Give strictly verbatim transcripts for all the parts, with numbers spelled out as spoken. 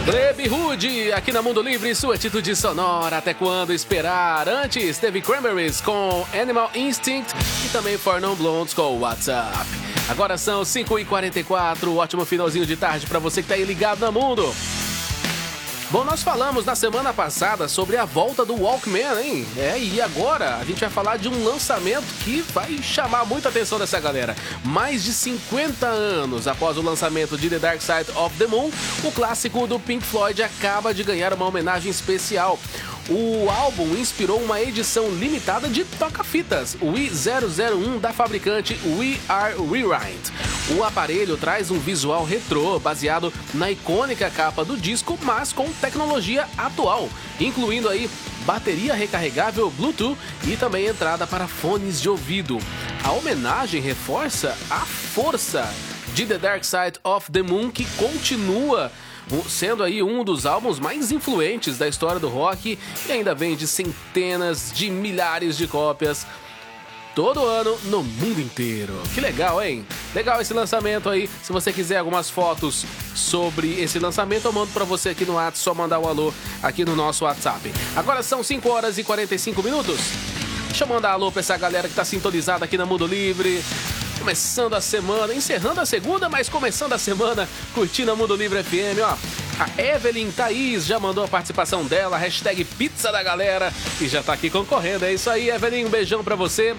Gleb Hood, aqui na Mundo Livre, sua atitude sonora, até quando esperar? Antes, teve Cranberries com Animal Instinct e também Four Non Blondes com What's Up. Agora são cinco e quarenta e quatro, ótimo finalzinho de tarde pra você que tá aí ligado na Mundo. Bom, nós falamos na semana passada sobre a volta do Walkman, hein? É, e agora a gente vai falar de um lançamento que vai chamar muita atenção dessa galera. Mais de cinquenta anos após o lançamento de The Dark Side of the Moon, o clássico do Pink Floyd acaba de ganhar uma homenagem especial. O álbum inspirou uma edição limitada de toca-fitas, o W I zero zero um da fabricante We Are Rewind. O aparelho traz um visual retrô, baseado na icônica capa do disco, mas com tecnologia atual, incluindo aí bateria recarregável Bluetooth e também entrada para fones de ouvido. A homenagem reforça a força de The Dark Side of the Moon, que continua sendo aí um dos álbuns mais influentes da história do rock e ainda vende centenas de milhares de cópias todo ano no mundo inteiro. Que legal, hein? Legal esse lançamento aí. Se você quiser algumas fotos sobre esse lançamento, eu mando pra você aqui no WhatsApp, só mandar um alô aqui no nosso WhatsApp. Agora são cinco horas e quarenta e cinco minutos. Deixa eu mandar alô pra essa galera que tá sintonizada aqui na Mundo Livre. Começando a semana, encerrando a segunda, mas começando a semana, curtindo a Mundo Livre F M, ó. A Evelyn Thaís já mandou a participação dela, hashtag pizza da galera, e já tá aqui concorrendo. É isso aí, Evelyn, um beijão pra você.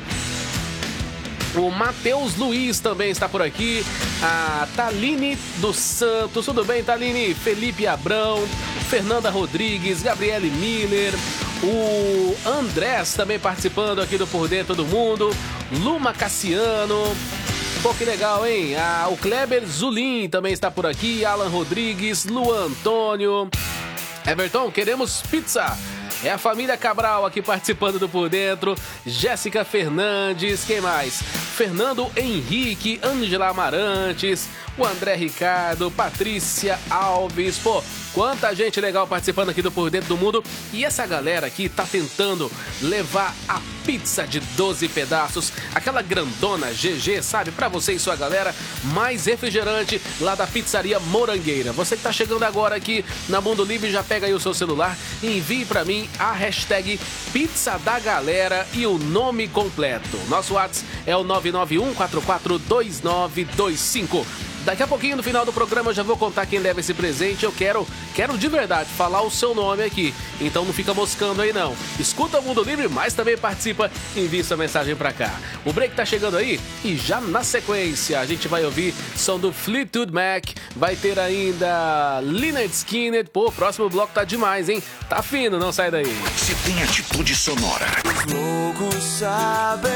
O Matheus Luiz também está por aqui. A Taline dos Santos, tudo bem, Taline? Felipe Abrão, Fernanda Rodrigues, Gabriele Miller, o Andrés também participando aqui do Por Dentro do Mundo, Luma Cassiano. Pô, que legal, hein? Ah, o Kleber Zulin também está por aqui, Alan Rodrigues, Luan Antônio. Everton, queremos pizza. É a família Cabral aqui participando do Por Dentro. Jéssica Fernandes, quem mais? Fernando Henrique, Ângela Amarantes, o André Ricardo, Patrícia Alves. Pô, quanta gente legal participando aqui do Por Dentro do Mundo. E essa galera aqui tá tentando levar a pizza de doze pedaços, aquela grandona G G, sabe? Pra você e sua galera, mais refrigerante lá da Pizzaria Morangueira. Você que tá chegando agora aqui na Mundo Livre, já pega aí o seu celular e envie pra mim a hashtag Pizza da Galera e o nome completo. Nosso WhatsApp é o nove nove um quatro quatro dois nove dois cinco. Daqui a pouquinho, no final do programa, eu já vou contar quem leva esse presente. Eu quero, quero de verdade falar o seu nome aqui. Então não fica moscando aí, não. Escuta o Mundo Livre, mas também participa e envie sua mensagem pra cá. O break tá chegando aí e já na sequência a gente vai ouvir som do Fleetwood Mac. Vai ter ainda Lynyrd Skynyrd. Pô, o próximo bloco tá demais, hein? Tá fino, não sai daí. Se tem atitude sonora, os loucos sabem.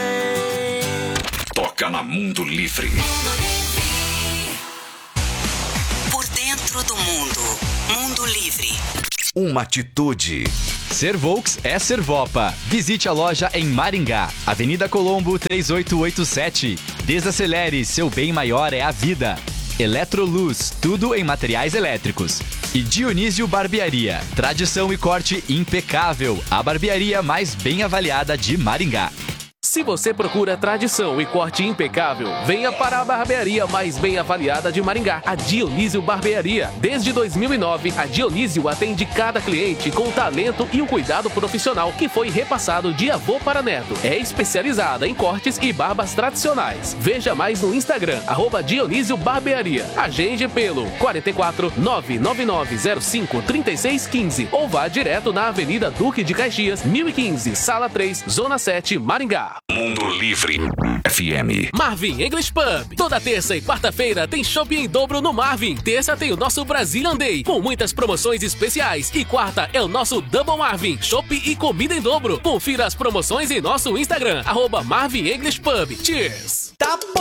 Toca na Mundo Livre. Do mundo. Mundo Livre. Uma atitude. Ser Volks é ser Vopa. Visite a loja em Maringá, Avenida Colombo três oito oito sete. Desacelere, seu bem maior é a vida. Eletroluz, tudo em materiais elétricos. E Dionísio Barbearia, tradição e corte impecável. A barbearia mais bem avaliada de Maringá. Se você procura tradição e corte impecável, venha para a barbearia mais bem avaliada de Maringá, a Dionísio Barbearia. Desde dois mil e nove, a Dionísio atende cada cliente com o talento e o cuidado profissional que foi repassado de avô para neto. É especializada em cortes e barbas tradicionais. Veja mais no Instagram, arroba Dionísio Barbearia. Agende pelo quatro quatro nove nove nove zero cinco três seis um cinco ou vá direto na Avenida Duque de Caxias, mil e quinze, Sala três, Zona sete, Maringá. Mundo Livre F M. Marvin English Pub. Toda terça e quarta-feira tem shopping em dobro no Marvin. Terça tem o nosso Brazilian Day, com muitas promoções especiais. E quarta é o nosso Double Marvin, shopping e comida em dobro. Confira as promoções em nosso Instagram, arroba Marvin English Pub. Cheers! Tá bom.